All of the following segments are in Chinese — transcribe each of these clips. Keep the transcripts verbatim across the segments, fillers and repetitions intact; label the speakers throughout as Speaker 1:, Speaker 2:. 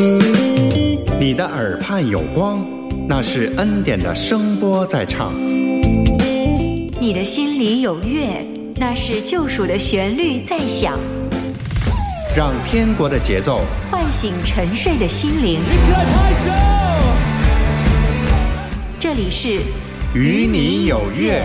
Speaker 1: 你的耳畔有光，那是恩典的声波在唱。
Speaker 2: 你的心里有乐，那是救赎的旋律在响。
Speaker 1: 让天国的节奏
Speaker 2: 唤醒沉睡的心灵。这里是
Speaker 1: 与你有约。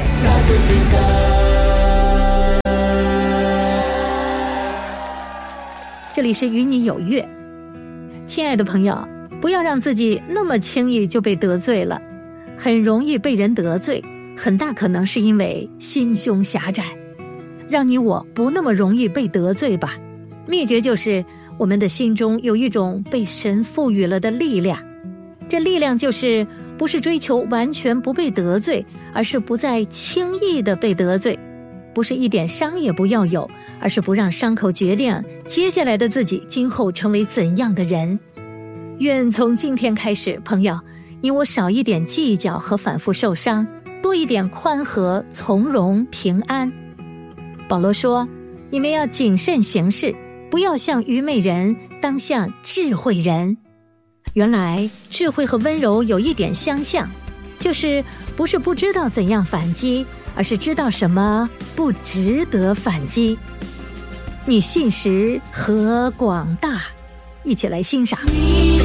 Speaker 3: 这里是与你有约。亲爱的朋友，不要让自己那么轻易就被得罪了。很容易被人得罪，很大可能是因为心胸狭窄。让你我不那么容易被得罪吧。秘诀就是我们的心中有一种被神赋予了的力量，这力量就是不是追求完全不被得罪，而是不再轻易的被得罪，不是一点伤也不要有，而是不让伤口决定接下来的自己今后成为怎样的人。愿从今天开始，朋友，你我少一点计较和反复受伤，多一点宽和、从容、平安。保罗说，你们要谨慎行事，不要像愚昧人，当像智慧人。原来智慧和温柔有一点相像，就是不是不知道怎样反击，而是知道什么不值得反击。你信实何广大，一起来欣赏。